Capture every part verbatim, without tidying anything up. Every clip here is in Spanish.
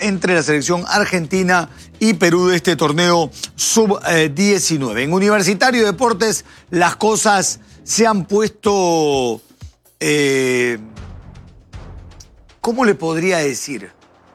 entre la selección argentina y Perú de este torneo sub diecinueve. En Universitario de Deportes las cosas se han puesto, eh, ¿cómo le podría decir?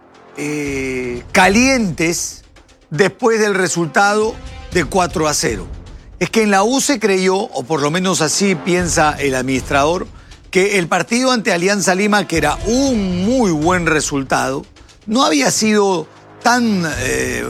Eh, calientes después del resultado de cuatro a cero. Es que en la U se creyó, o por lo menos así piensa el administrador, que el partido ante Alianza Lima, que era un muy buen resultado, no había sido tan eh,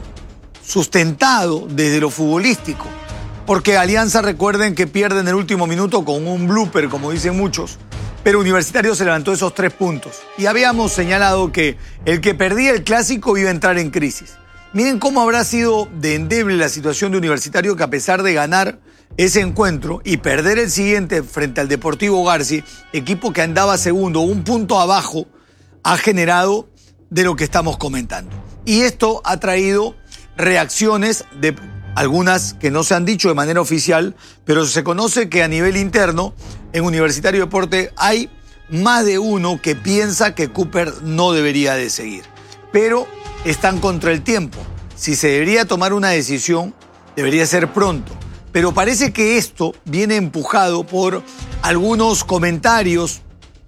sustentado desde lo futbolístico. Porque Alianza, recuerden que pierde en el último minuto con un blooper, como dicen muchos, pero Universitario se levantó esos tres puntos. Y habíamos señalado que el que perdía el clásico iba a entrar en crisis. Miren cómo habrá sido de endeble la situación de Universitario, que a pesar de ganar ese encuentro y perder el siguiente frente al Deportivo Garci, equipo que andaba segundo, un punto abajo, ha generado de lo que estamos comentando. Y esto ha traído reacciones de algunas que no se han dicho de manera oficial, pero se conoce que a nivel interno, en Universitario Deporte, hay más de uno que piensa que Cooper no debería de seguir. Pero están contra el tiempo. Si se debería tomar una decisión, debería ser pronto. Pero parece que esto viene empujado por algunos comentarios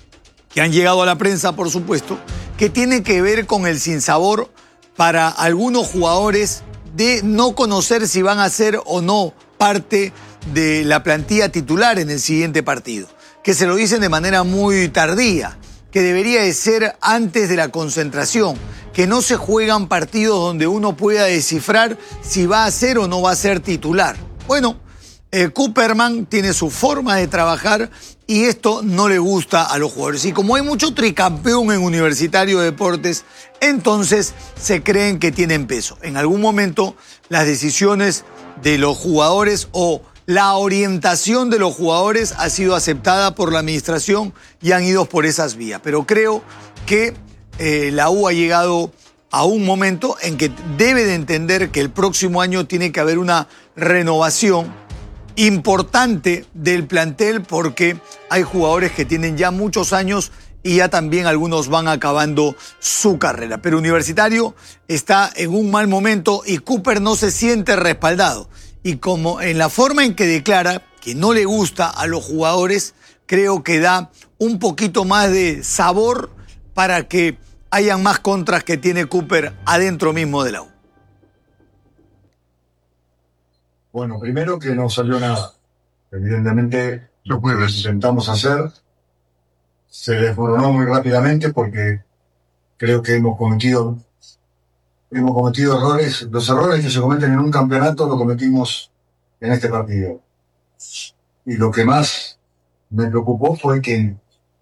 que han llegado a la prensa, por supuesto, que tienen que ver con el sinsabor para algunos jugadores de no conocer si van a ser o no parte de la plantilla titular en el siguiente partido, que se lo dicen de manera muy tardía, que debería de ser antes de la concentración, que no se juegan partidos donde uno pueda descifrar si va a ser o no va a ser titular. Bueno, eh, Cooperman tiene su forma de trabajar y esto no le gusta a los jugadores. Y como hay mucho tricampeón en Universitario de Deportes, entonces se creen que tienen peso. En algún momento las decisiones de los jugadores o la orientación de los jugadores ha sido aceptada por la administración y han ido por esas vías. Pero creo que eh, la U ha llegado a un momento en que debe de entender que el próximo año tiene que haber una renovación importante del plantel, porque hay jugadores que tienen ya muchos años y ya también algunos van acabando su carrera. Pero Universitario está en un mal momento y Cooper no se siente respaldado. Y como en la forma en que declara que no le gusta a los jugadores, creo que da un poquito más de sabor para que hayan más contras que tiene Cooper adentro mismo de la U. Bueno, primero que no salió nada. Evidentemente lo que intentamos hacer se desmoronó muy rápidamente porque creo que hemos cometido hemos cometido errores. Los errores que se cometen en un campeonato lo cometimos en este partido. Y lo que más me preocupó fue que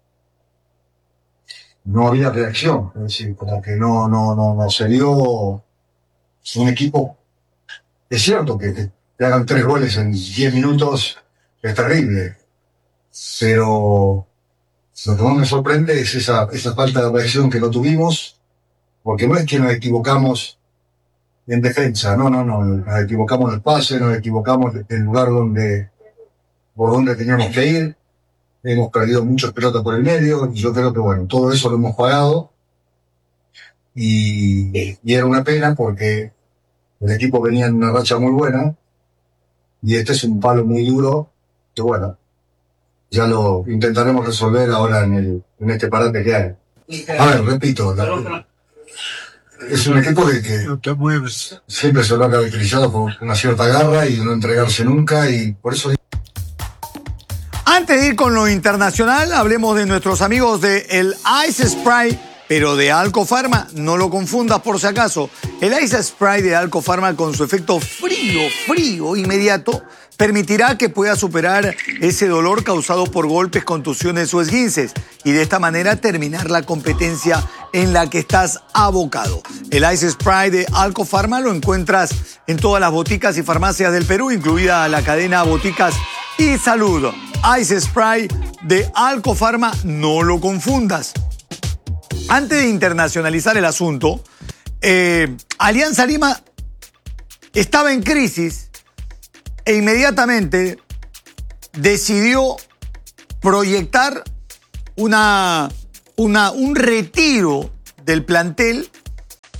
no había reacción. Es decir, como que no, no, no, no se dio un equipo. Es cierto que te, te hagan tres goles en diez minutos es terrible. Pero lo que más me sorprende es esa, esa falta de reacción que no tuvimos, porque no es que nos equivocamos en defensa, no, no, no, nos equivocamos en el pase, nos equivocamos en el lugar donde, por donde teníamos que ir, hemos perdido muchas pelotas por el medio, y yo creo que bueno, todo eso lo hemos pagado, y, y era una pena porque el equipo venía en una racha muy buena, y este es un palo muy duro, que bueno, ya lo intentaremos resolver ahora en, el, en este parate que hay. A ver, repito, la, es un equipo que, que siempre se lo ha caracterizado por una cierta garra y no entregarse nunca, y por eso... Antes de ir con lo internacional, hablemos de nuestros amigos de el Ice Spray, pero de Alcofarma. No lo confundas por si acaso. El Ice Spray de Alcofarma, con su efecto frío, frío inmediato, permitirá que puedas superar ese dolor causado por golpes, contusiones o esguinces, y de esta manera terminar la competencia en la que estás abocado. El Ice Spray de Alcofarma lo encuentras en todas las boticas y farmacias del Perú, incluida la cadena Boticas y Salud. Ice Spray de Alcofarma, no lo confundas. Antes de internacionalizar el asunto, eh, Alianza Lima estaba en crisis e inmediatamente decidió proyectar una, una, un retiro del plantel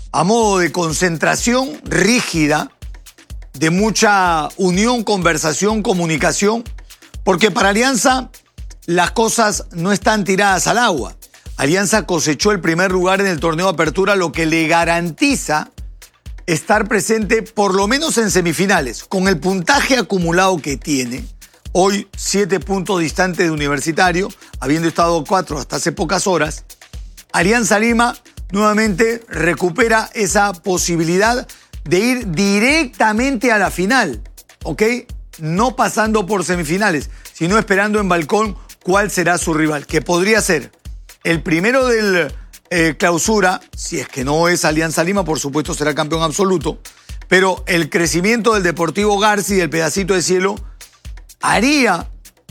a modo de concentración rígida, de mucha unión, conversación, comunicación, porque para Alianza las cosas no están tiradas al agua. Alianza cosechó el primer lugar en el torneo de apertura, lo que le garantiza estar presente por lo menos en semifinales. Con el puntaje acumulado que tiene, hoy siete puntos distante de Universitario, habiendo estado cuatro hasta hace pocas horas, Alianza Lima nuevamente recupera esa posibilidad de ir directamente a la final, ¿ok? No pasando por semifinales, sino esperando en balcón cuál será su rival, que podría ser el primero del eh, clausura, si es que no es Alianza Lima, por supuesto será campeón absoluto, pero el crecimiento del Deportivo García y del pedacito de cielo haría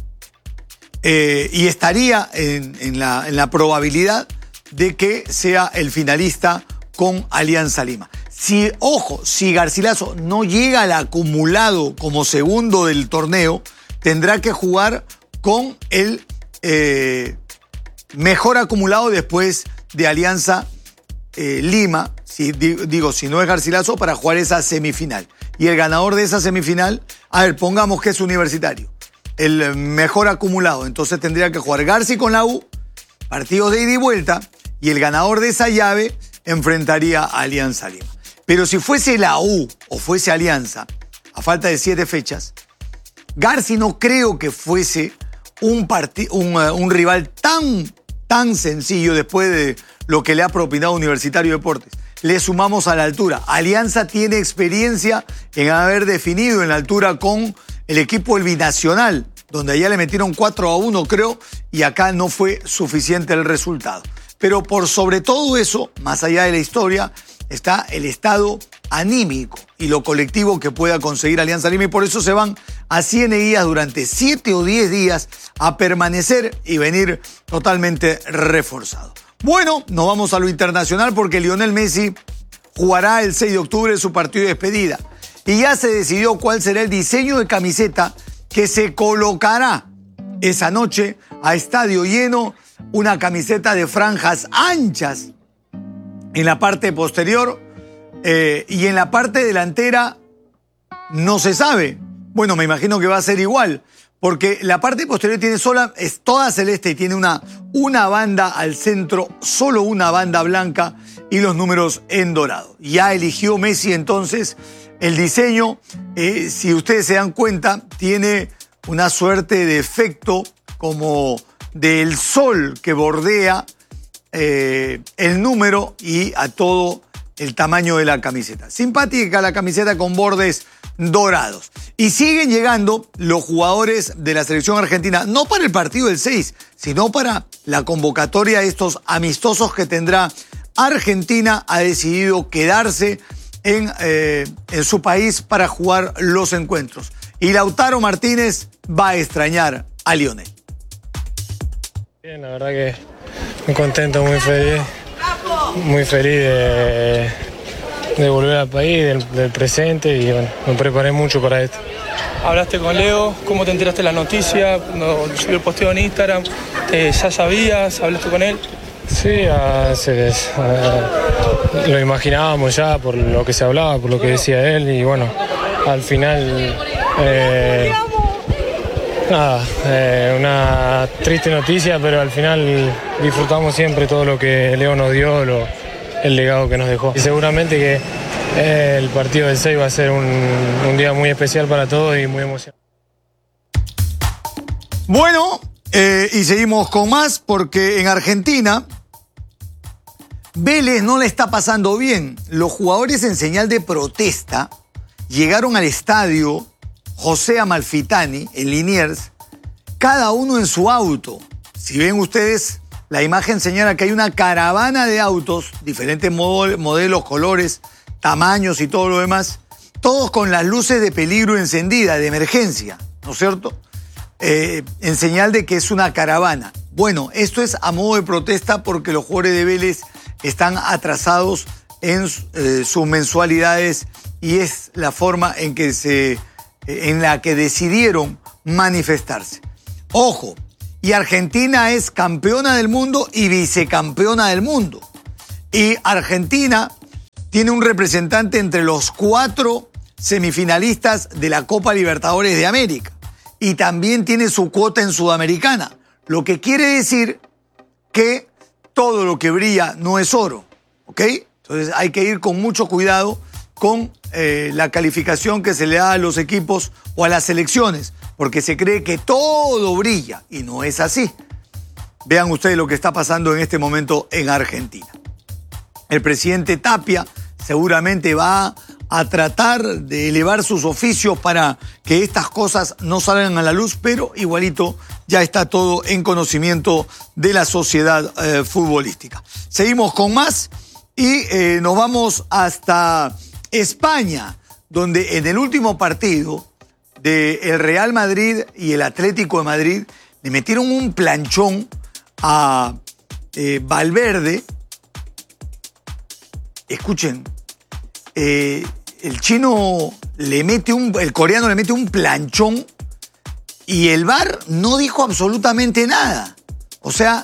eh, y estaría en, en, la, en la probabilidad de que sea el finalista con Alianza Lima. Si, ojo, si Garcilaso no llega al acumulado como segundo del torneo, tendrá que jugar con el eh, mejor acumulado después de Alianza eh, Lima, si, digo, si no es Garcilaso, para jugar esa semifinal. Y el ganador de esa semifinal, a ver, pongamos que es Universitario, el mejor acumulado, entonces tendría que jugar Garci con la U, partidos de ida y vuelta, y el ganador de esa llave enfrentaría a Alianza Lima. Pero si fuese la U o fuese Alianza, a falta de siete fechas, Garci no creo que fuese un, un, uh, un rival tan, tan sencillo después de lo que le ha propinado Universitario Deportes. Le sumamos a la altura. Alianza tiene experiencia en haber definido en la altura con el equipo del Binacional, donde allá le metieron cuatro a uno, creo, y acá no fue suficiente el resultado. Pero por sobre todo eso, más allá de la historia, está el estado anímico y lo colectivo que pueda conseguir Alianza Lima, y por eso se van a cieneguías durante siete o diez días a permanecer y venir totalmente reforzado. Bueno, nos vamos a lo internacional porque Lionel Messi jugará el seis de octubre su partido de despedida y ya se decidió cuál será el diseño de camiseta que se colocará esa noche a estadio lleno, una camiseta de franjas anchas en la parte posterior eh, y en la parte delantera no se sabe. Bueno, me imagino que va a ser igual, porque la parte posterior tiene sola, es toda celeste y tiene una, una banda al centro, solo una banda blanca y los números en dorado. Ya eligió Messi entonces el diseño. Eh, si ustedes se dan cuenta, tiene una suerte de efecto como del sol que bordea eh, el número y a todo el tamaño de la camiseta. Simpática la camiseta con bordes dorados. Y siguen llegando los jugadores de la selección argentina, no para el partido del seis, sino para la convocatoria de estos amistosos que tendrá Argentina. Ha decidido quedarse en, eh, en su país para jugar los encuentros. Y Lautaro Martínez va a extrañar a Lionel. Bien, la verdad que muy contento, muy feliz, muy feliz de, de volver al país, del, del presente, y bueno, me preparé mucho para esto. Hablaste con Leo, ¿cómo te enteraste de la noticia? Cuando subió el posteo en Instagram, ¿ya sabías? ¿Hablaste con él? Sí, hace, uh, lo imaginábamos ya por lo que se hablaba, por lo que decía él, y bueno, al final... Eh, Nada, eh, una triste noticia, pero al final disfrutamos siempre todo lo que Leo nos dio, lo, el legado que nos dejó. Y seguramente que eh, el partido del seis va a ser un, un día muy especial para todos y muy emocionante. Bueno, eh, y seguimos con más porque en Argentina Vélez no le está pasando bien. Los jugadores en señal de protesta llegaron al estadio José Amalfitani, en Liniers, cada uno en su auto. Si ven ustedes, la imagen señala que hay una caravana de autos, diferentes modelos, colores, tamaños y todo lo demás, todos con las luces de peligro encendidas, de emergencia, ¿no es cierto? Eh, en señal de que es una caravana. Bueno, esto es a modo de protesta porque los jugadores de Vélez están atrasados en eh, sus mensualidades y es la forma en que se... en la que decidieron manifestarse. Ojo, y Argentina es campeona del mundo y vicecampeona del mundo. Y Argentina tiene un representante entre los cuatro semifinalistas de la Copa Libertadores de América y también tiene su cuota en Sudamericana, lo que quiere decir que todo lo que brilla no es oro, ¿ok? Entonces hay que ir con mucho cuidado con eh, la calificación que se le da a los equipos o a las selecciones, porque se cree que todo brilla y no es así. Vean ustedes lo que está pasando en este momento en Argentina. El presidente Tapia seguramente va a tratar de elevar sus oficios para que estas cosas no salgan a la luz, pero igualito ya está todo en conocimiento de la sociedad eh, futbolística. Seguimos con más y eh, nos vamos hasta España, donde en el último partido del Real Madrid y el Atlético de Madrid le metieron un planchón a eh, Valverde. Escuchen, eh, el chino le mete un, el coreano le mete un planchón y el V A R no dijo absolutamente nada. O sea,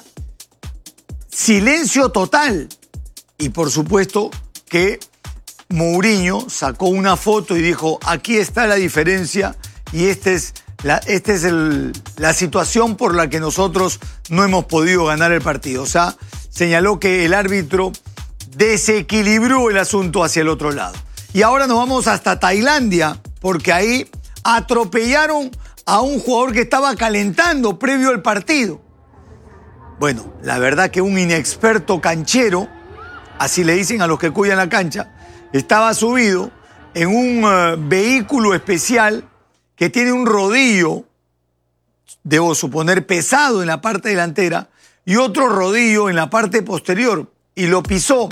silencio total. Y por supuesto que Mourinho sacó una foto y dijo, aquí está la diferencia y esta es, la, este es el, la situación por la que nosotros no hemos podido ganar el partido. O sea, señaló que el árbitro desequilibró el asunto hacia el otro lado. Y ahora nos vamos hasta Tailandia, porque ahí atropellaron a un jugador que estaba calentando previo al partido. Bueno, la verdad que un inexperto canchero, así le dicen a los que cuidan la cancha, estaba subido en un uh, vehículo especial que tiene un rodillo, debo suponer pesado en la parte delantera, y otro rodillo en la parte posterior, y lo pisó.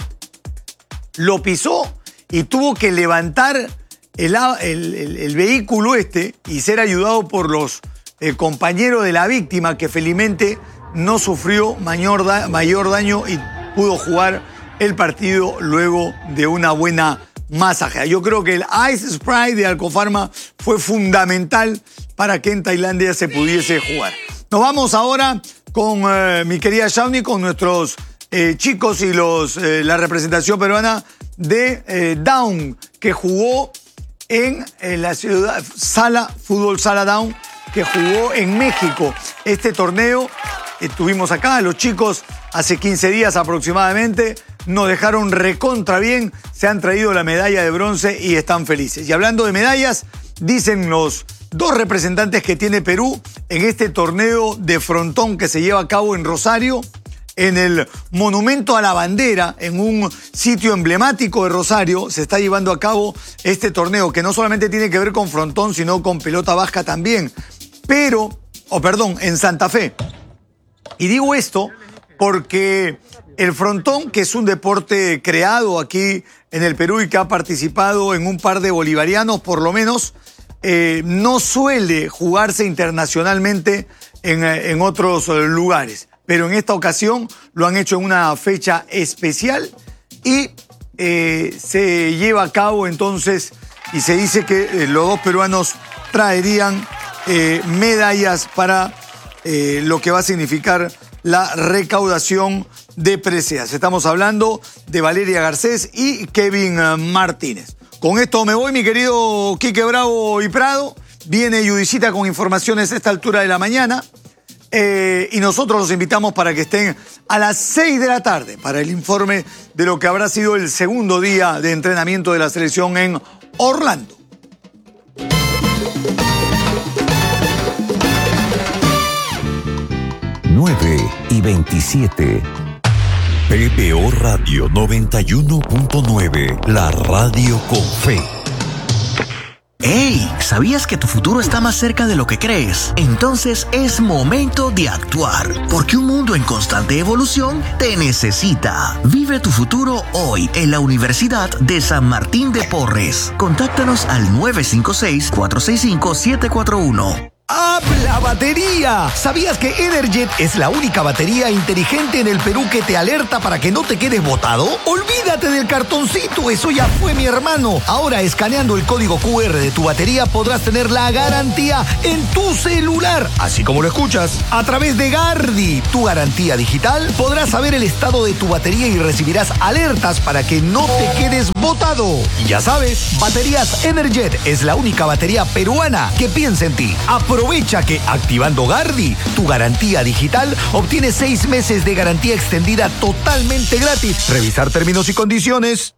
Lo pisó y tuvo que levantar el, el, el, el vehículo este y ser ayudado por los eh, compañeros de la víctima, que felizmente no sufrió mayor, da, mayor daño y pudo jugar el partido luego de una buena masaje. Yo creo que el Ice Spray de Alcofarma fue fundamental para que en Tailandia se pudiese jugar. Nos vamos ahora con eh, mi querida Shawnee, con nuestros eh, chicos y los eh, la representación peruana de eh, Down, que jugó en, en la ciudad, Sala, Fútbol Sala Down, que jugó en México. Este torneo estuvimos acá, los chicos hace quince días aproximadamente, nos dejaron recontra bien, se han traído la medalla de bronce y están felices. Y hablando de medallas, dicen los dos representantes que tiene Perú en este torneo de frontón que se lleva a cabo en Rosario, en el Monumento a la Bandera, en un sitio emblemático de Rosario, se está llevando a cabo este torneo que no solamente tiene que ver con frontón, sino con pelota vasca también. Pero, o oh, perdón, en Santa Fe. Y digo esto porque el frontón, que es un deporte creado aquí en el Perú y que ha participado en un par de bolivarianos por lo menos, eh, no suele jugarse internacionalmente en, en otros lugares. Pero en esta ocasión lo han hecho en una fecha especial y eh, se lleva a cabo entonces, y se dice que eh, los dos peruanos traerían eh, medallas para eh, lo que va a significar la recaudación de preseas. Estamos hablando de Valeria Garcés y Kevin Martínez. Con esto me voy, mi querido Quique Bravo y Prado. Viene Judicita con informaciones a esta altura de la mañana. Eh, y nosotros los invitamos para que estén a las seis de la tarde para el informe de lo que habrá sido el segundo día de entrenamiento de la selección en Orlando. nueve y veintisiete. P P O Radio noventa y uno punto nueve, la radio con fe. ¡Hey! ¿Sabías que tu futuro está más cerca de lo que crees? Entonces es momento de actuar, porque un mundo en constante evolución te necesita. Vive tu futuro hoy en la Universidad de San Martín de Porres. Contáctanos al nueve cinco seis, cuatro seis cinco, siete cuatro uno. ¡Habla batería! ¿Sabías que Energet es la única batería inteligente en el Perú que te alerta para que no te quedes botado? Olvídate del cartoncito, eso ya fue, mi hermano. Ahora, escaneando el código Q R de tu batería, podrás tener la garantía en tu celular, así como lo escuchas. A través de Gardi, tu garantía digital, podrás saber el estado de tu batería y recibirás alertas para que no te quedes botado. botado. Y ya sabes, Baterías Energet es la única batería peruana que piensa en ti. Aprovecha que activando Gardi, tu garantía digital, obtienes seis meses de garantía extendida totalmente gratis. Revisar términos y condiciones.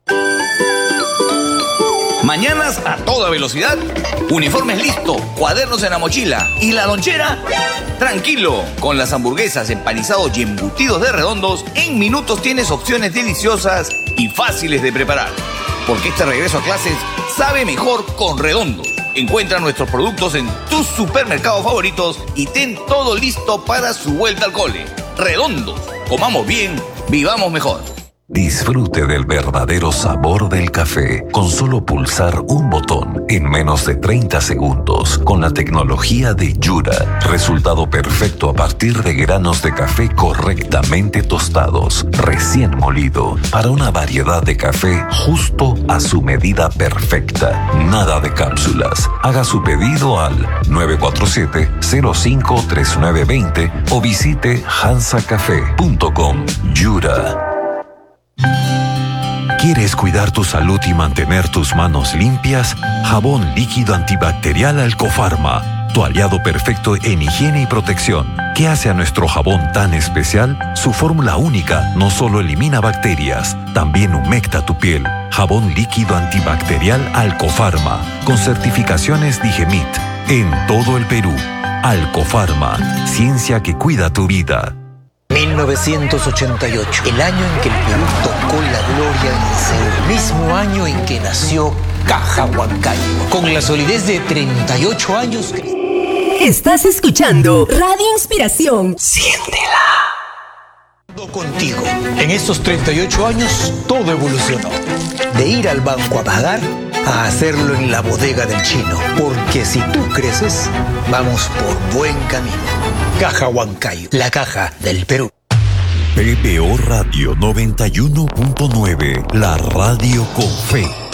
Mañanas a toda velocidad, uniformes listo, cuadernos en la mochila y la lonchera. Tranquilo, con las hamburguesas, empanizados y embutidos de Redondos, en minutos tienes opciones deliciosas y fáciles de preparar. Porque este regreso a clases sabe mejor con Redondos. Encuentra nuestros productos en tus supermercados favoritos y ten todo listo para su vuelta al cole. Redondos, comamos bien, vivamos mejor. Disfrute del verdadero sabor del café con solo pulsar un botón en menos de treinta segundos con la tecnología de Yura. Resultado perfecto a partir de granos de café correctamente tostados, recién molido, para una variedad de café justo a su medida perfecta. Nada de cápsulas. Haga su pedido al nueve cuatro siete, cero cinco tres nueve dos cero o visite hansa café punto com. Yura. ¿Quieres cuidar tu salud y mantener tus manos limpias? Jabón líquido antibacterial Alcofarma, tu aliado perfecto en higiene y protección. ¿Qué hace a nuestro jabón tan especial? Su fórmula única no solo elimina bacterias, también humecta tu piel. Jabón líquido antibacterial Alcofarma, con certificaciones Digemit, en todo el Perú. Alcofarma, ciencia que cuida tu vida. mil novecientos ochenta y ocho, el año en que el Perú tocó la gloria en el cielo, el mismo año en que nació Caja Huancayo, con la solidez de treinta y ocho años. Estás escuchando Radio Inspiración. Siéntela. Contigo, en estos treinta y ocho años todo evolucionó. De ir al banco a pagar, a hacerlo en la bodega del chino. Porque si tú creces, vamos por buen camino. Caja Huancayo, la caja del Perú. P B O Radio noventa y uno punto nueve, la radio con fe.